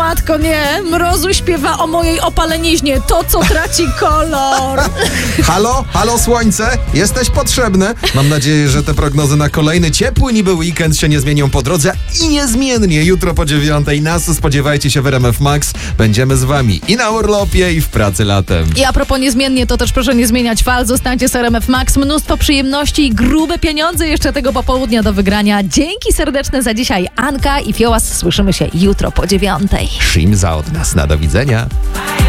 matko, nie. Mrozu śpiewa o mojej opaleniźnie. To, co traci kolor. Halo słońce, jesteś potrzebne. Mam nadzieję, że te prognozy na kolejny ciepły niby weekend się nie zmienią po drodze i niezmiennie jutro po 9:00 nas spodziewajcie się w RMF Max. Będziemy z wami i na urlopie, i w pracy latem. I a propos niezmiennie, to też proszę nie zmieniać fal. Zostańcie z RMF Max. Mnóstwo przyjemności i grube pieniądze jeszcze tego popołudnia do wygrania. Dzięki serdeczne za dzisiaj. Anka i Fiołas. Słyszymy się jutro po 9:00. Szimza od nas. Na do widzenia.